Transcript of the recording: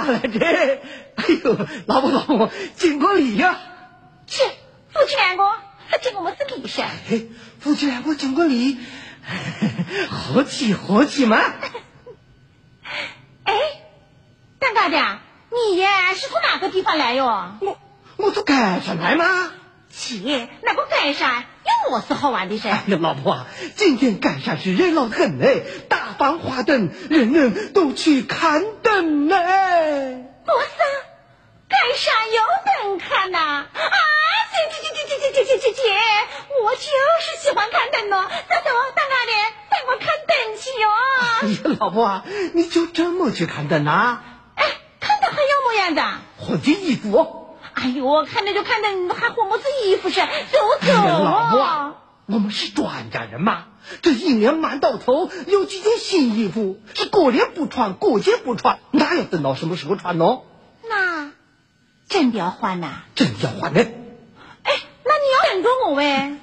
哪来着？哎呦，老婆，敬个礼呀！ 是夫妻两个，敬我们是礼噻。 夫妻两个敬个礼，和气嘛。 哎，当家的，你是从哪个地方来哟？ 我从街上来吗？ 切，那个街上有么事好玩的噻？ 哎呀，老婆，今天街上是热闹很哎，大放花灯，人人都去看灯哎。 不是，街上有灯看呐！啊，姐，我就是喜欢看灯咯。走，当家的，带我看灯去哟。 哎呀，老婆，你就这么去看灯啊？ 哎，看灯还有么样子？ 换件衣服哦。 哎呦，看灯就看灯，还换么子衣服噻？走老婆，我们是专家人嘛，这一年忙到头，有几件新衣服是过年不穿，过节不穿，哪要等到什么时候穿呢？ 那真的要换呐？ 真要换呢？ 哎，那你要等着我喂。